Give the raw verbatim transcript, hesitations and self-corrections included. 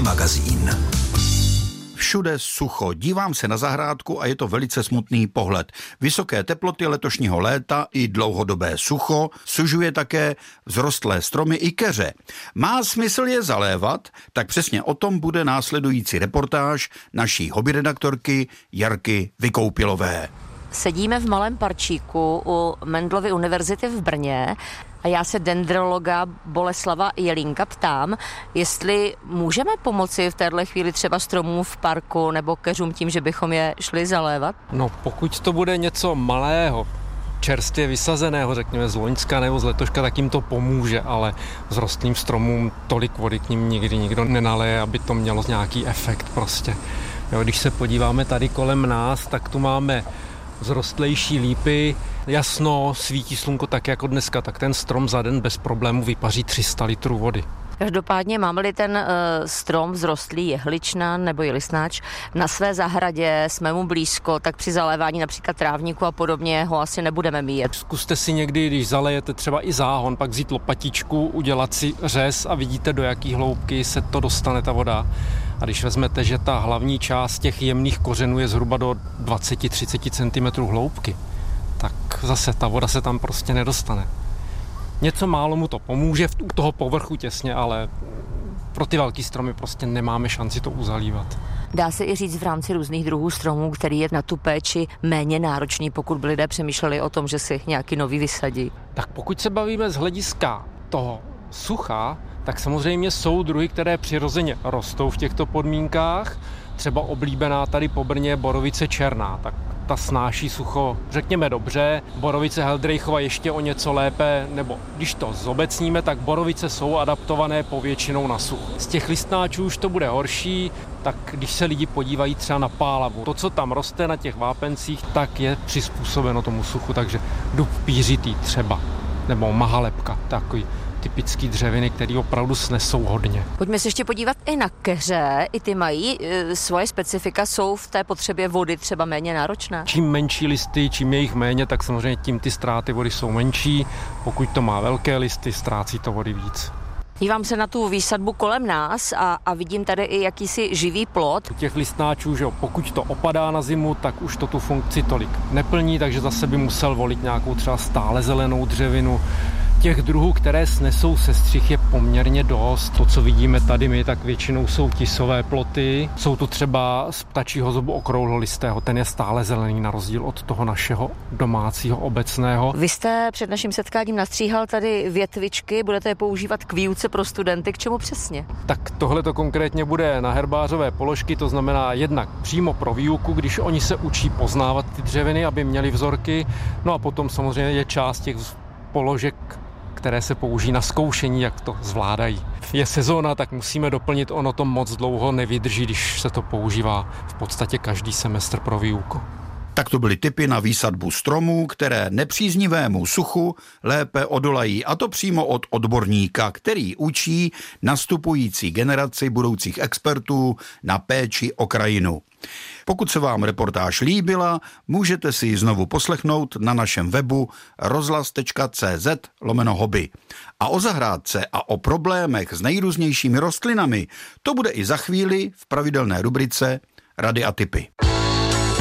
Hobby magazín. Všude sucho. Dívám se na zahrádku a je to velice smutný pohled. Vysoké teploty letošního léta i dlouhodobé sucho sužuje také vzrostlé stromy i keře. Má smysl je zalévat? Tak přesně o tom bude následující reportáž naší hobby redaktorky Jarky Vykoupilové. Sedíme v malém parčíku u Mendelovy univerzity v Brně a já se dendrologa Boleslava Jelínka ptám, jestli můžeme pomoci v téhle chvíli třeba stromům v parku nebo keřům tím, že bychom je šli zalévat? No pokud to bude něco malého, čerstvě vysazeného, řekněme z loňska nebo z letoška, tak jim to pomůže, ale vzrostlým stromům tolik vody k ním nikdy nikdo nenaleje, aby to mělo nějaký efekt prostě. Jo, když se podíváme tady kolem nás, tak tu máme vzrostlejší lípy, jasno, svítí slunko tak jako dneska, tak ten strom za den bez problému vypaří tři sta litrů vody. Každopádně máme-li ten uh, strom vzrostlý jehličnan nebo jelisnáč na své zahradě, jsme mu blízko, tak při zalévání například trávníku a podobně ho asi nebudeme míjet. Zkuste si někdy, když zalejete třeba i záhon, pak vzít lopatičku, udělat si řez a vidíte, do jaký hloubky se to dostane ta voda. A když vezmete, že ta hlavní část těch jemných kořenů je zhruba do dvacet až třicet centimetrů hloubky, tak zase ta voda se tam prostě nedostane. Něco málo mu to pomůže u toho povrchu těsně, ale pro ty velký stromy prostě nemáme šanci to uzalívat. Dá se i říct v rámci různých druhů stromů, který je na tu péči méně náročný, pokud by lidé přemýšleli o tom, že si nějaký nový vysadí? Tak pokud se bavíme z hlediska toho sucha, tak samozřejmě jsou druhy, které přirozeně rostou v těchto podmínkách. Třeba oblíbená tady po Brně borovice černá, tak ta snáší sucho, řekněme dobře. Borovice Heldreichova ještě o něco lépe, nebo když to zobecníme, tak borovice jsou adaptované povětšinou na sucho. Z těch listnáčů už to bude horší, tak když se lidi podívají třeba na pálavu, to, co tam roste na těch vápencích, tak je přizpůsobeno tomu suchu, takže dub pířitý třeba, nebo mahalepka, takový typický dřeviny, které opravdu snesou hodně. Pojďme se ještě podívat i na keře. I ty mají e, svoje specifika, jsou v té potřebě vody třeba méně náročné? Čím menší listy, čím je jich méně, tak samozřejmě tím ty ztráty vody jsou menší. Pokud to má velké listy, ztrácí to vody víc. Dívám se na tu výsadbu kolem nás a, a vidím tady i jakýsi živý plot. U těch listnáčů, že jo, pokud to opadá na zimu, tak už to tu funkci tolik neplní, takže zase by musel volit nějakou třeba stále zelenou dřevinu. Těch druhů, které snesou sestřih, je poměrně dost. To, co vidíme tady my, tak většinou jsou tisové ploty. Jsou tu třeba z ptačího zubu okrouhlolistého, ten je stále zelený na rozdíl od toho našeho domácího obecného. Vy jste před naším setkáním nastříhal tady větvičky, budete je používat k výuce pro studenty, k čemu přesně? Tak tohle to konkrétně bude na herbářové položky, to znamená jednak přímo pro výuku, když oni se učí poznávat ty dřeviny, aby měli vzorky, no a potom samozřejmě je část těch položek, které se použijí na zkoušení, jak to zvládají. Je sezóna, tak musíme doplnit, ono to moc dlouho nevydrží, když se to používá v podstatě každý semestr pro výuku. Tak to byly tipy na výsadbu stromů, které nepříznivému suchu lépe odolají, a to přímo od odborníka, který učí nastupující generaci budoucích expertů na péči o krajinu. Pokud se vám reportáž líbila, můžete si ji znovu poslechnout na našem webu rozhlas tečka cé zet lomeno hobby. A o zahrádce a o problémech s nejrůznějšími rostlinami to bude i za chvíli v pravidelné rubrice Rady a tipy.